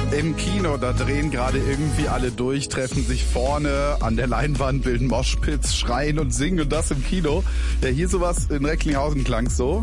Im Kino, da drehen gerade irgendwie alle durch, treffen sich vorne an der Leinwand, bilden Moshpits, schreien und singen und das im Kino. Ja, hier sowas in Recklinghausen klang so.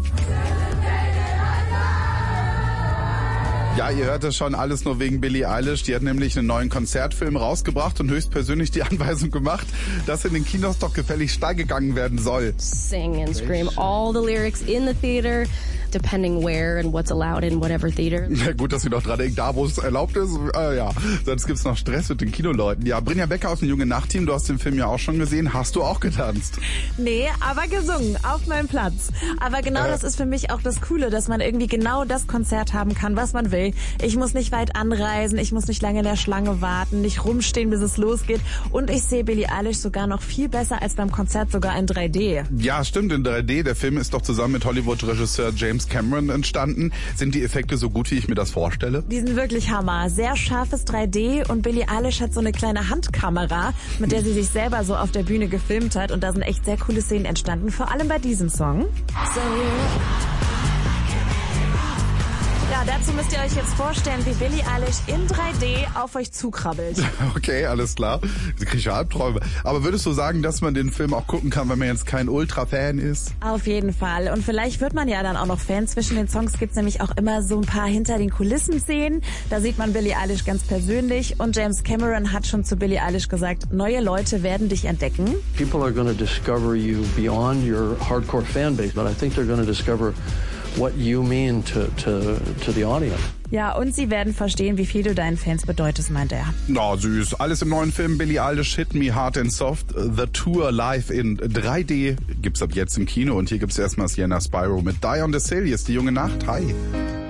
Ja, ihr hört das schon, alles nur wegen Billie Eilish. Die hat nämlich einen neuen Konzertfilm rausgebracht und höchstpersönlich die Anweisung gemacht, dass in den Kinos doch gefällig steil gegangen werden soll. Sing and scream all the lyrics in the theater, depending where and what's allowed in whatever theater. Ja, gut, dass sie noch dran denken, da wo es erlaubt ist. Ja, sonst gibt's noch Stress mit den Kinoleuten. Ja, Brinja Becker aus dem Junge Nacht-Team, du hast den Film ja auch schon gesehen. Hast du auch getanzt? Nee, aber gesungen, auf meinem Platz. Aber genau das ist für mich auch das Coole, dass man irgendwie genau das Konzert haben kann, was man will. Ich muss nicht weit anreisen, ich muss nicht lange in der Schlange warten, nicht rumstehen, bis es losgeht. Und ich sehe Billie Eilish sogar noch viel besser als beim Konzert, sogar in 3D. Ja, stimmt, in 3D. Der Film ist doch zusammen mit Hollywood-Regisseur James Cameron entstanden. Sind die Effekte so gut, wie ich mir das vorstelle? Die sind wirklich Hammer. Sehr scharfes 3D und Billie Eilish hat so eine kleine Handkamera, mit der sie sich selber so auf der Bühne gefilmt hat. Und da sind echt sehr coole Szenen entstanden, vor allem bei diesem Song. Ja, dazu müsst ihr euch jetzt vorstellen, wie Billie Eilish in 3D auf euch zukrabbelt. Okay, alles klar. Sie kriegt ja Albträume. Aber würdest du sagen, dass man den Film auch gucken kann, wenn man jetzt kein Ultra-Fan ist? Auf jeden Fall. Und vielleicht wird man ja dann auch noch Fan. Zwischen den Songs gibt's nämlich auch immer so ein paar Hinter-den-Kulissen-Szenen. Da sieht man Billie Eilish ganz persönlich. Und James Cameron hat schon zu Billie Eilish gesagt, neue Leute werden dich entdecken. People are going to discover you beyond your hardcore fanbase, but I think they're going to discover what you mean to the audience. Ja, und sie werden verstehen, wie viel du deinen Fans bedeutest, meint er. Na, süß. Alles im neuen Film Billie Eilish, Hit Me Hard and Soft, The Tour live in 3D gibt's ab jetzt im Kino. Und hier gibt's erstmal Sienna Spyro mit Die on the Hill. Hier ist die Junge Nacht. Hi.